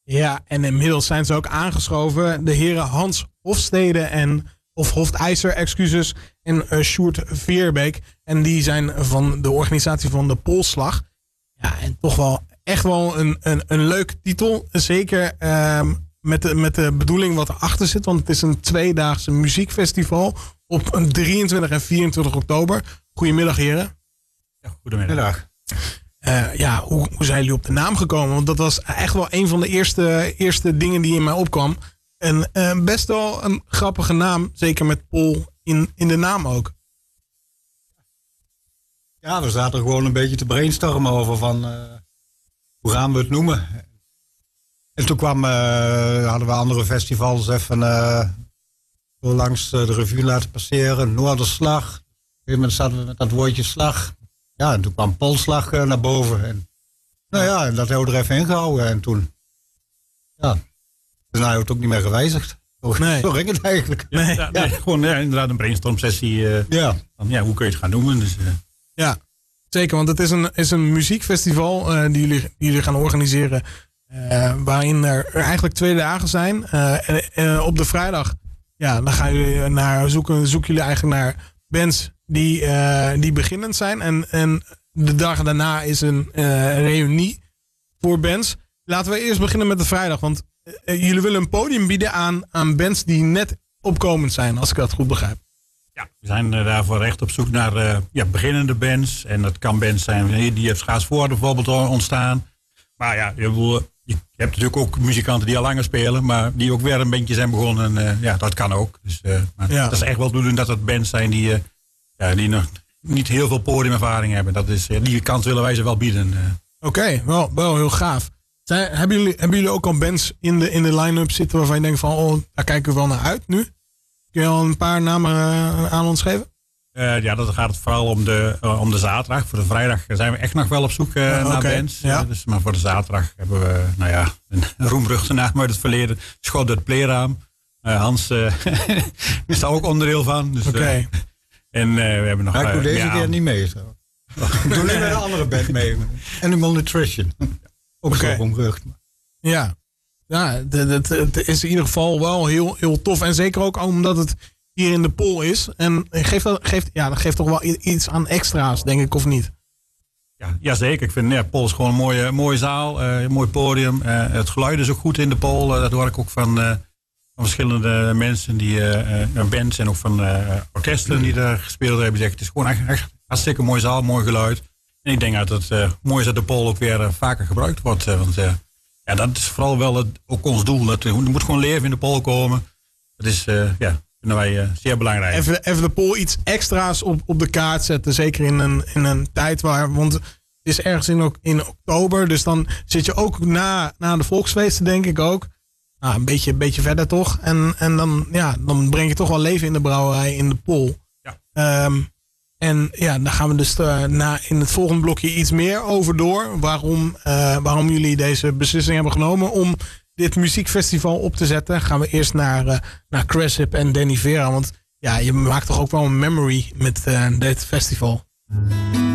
Ja, en inmiddels zijn ze ook aangeschoven. De heren Hans Hofstede of Hoftijzer, excuses, en Sjoerd Veerbeek. En die zijn van de organisatie van de Polslag. Ja, en toch wel echt wel een leuke titel. Zeker met de bedoeling wat erachter zit. Want het is een 2-daagse muziekfestival op 23 en 24 oktober. Goedemiddag, heren. Ja, goedemiddag. Hoe zijn jullie op de naam gekomen? Want dat was echt wel een van de eerste dingen die in mij opkwam. En best wel een grappige naam. Zeker met Pol in de naam ook. Ja, we zaten gewoon een beetje te brainstormen over van hoe gaan we het noemen. En toen hadden we andere festivals even zo langs de revue laten passeren. Noorderslag. Op een gegeven moment zaten we met dat woordje slag. Ja, en toen kwam Polslag naar boven. En, en dat hebben we er even ingehouden. En toen, dus nou hebben we het ook niet meer gewijzigd. Zo ging het eigenlijk. Gewoon inderdaad een brainstorm sessie. Hoe kun je het gaan noemen? Dus, Ja, zeker. Want het is een muziekfestival die jullie gaan organiseren. Waarin er eigenlijk 2 dagen zijn. Op de vrijdag dan gaan jullie zoeken jullie eigenlijk naar bands die beginnend zijn. En de dagen daarna is een reunie voor bands. Laten we eerst beginnen met de vrijdag. Want jullie willen een podium bieden aan bands die net opkomend zijn. Als ik dat goed begrijp. Ja, we zijn daarvoor echt op zoek naar beginnende bands. En dat kan bands zijn die op Schaatsvoorde bijvoorbeeld ontstaan. Maar ja, je hebt natuurlijk ook muzikanten die al langer spelen. Maar die ook weer een bandje zijn begonnen. Dat kan ook. Dus, dat is echt wel bedoeling dat het bands zijn die nog niet heel veel podiumervaring hebben. Die kans willen wij ze wel bieden. Oké, wel heel gaaf. Hebben jullie ook al bands in de line-up zitten waarvan je denkt van, daar kijken we wel naar uit nu? Kun je al een paar namen aan ons geven? Dan gaat het vooral om de zaterdag. Voor de vrijdag zijn we echt nog wel op zoek naar bands. Ja. Maar voor de zaterdag hebben we een roemruchte naam uit het verleden. Schot het Playraam. Hans is daar ook onderdeel van. Dus, en we hebben nog... ik doe deze keer niet mee. Zo. Ik doe nu met een andere band mee. Animal Nutrition. Ook zo roemrucht. Ja. Ja, het is in ieder geval wel heel, heel tof. En zeker ook omdat het hier in de Pol is. En dat geeft toch wel iets aan extra's, denk ik, of niet? Ja, zeker. Ik vind Pol is gewoon een mooie zaal. Een mooi podium. Het geluid is ook goed in de Pol. Dat hoor ik ook van verschillende mensen die bands en ook van orkesten die daar gespeeld hebben. Het is gewoon echt hartstikke mooi zaal, mooi geluid. En ik denk dat het mooi is dat de Pol ook weer vaker gebruikt wordt. Want dat is vooral wel ook ons doel. Er moet gewoon leven in de Pol komen. Dat is, vinden wij zeer belangrijk. Even de Pol iets extra's op de kaart zetten. Zeker in een tijd want het is ergens in oktober. Dus dan zit je ook na de volksfeesten, denk ik ook. Nou, een beetje verder toch. En dan breng je toch wel leven in de brouwerij in de Pol. Ja. Dan gaan we dus in het volgende blokje iets meer over door. Waarom jullie deze beslissing hebben genomen om dit muziekfestival op te zetten. Gaan we eerst naar Craship en Danny Vera. Want je maakt toch ook wel een memory met dit festival.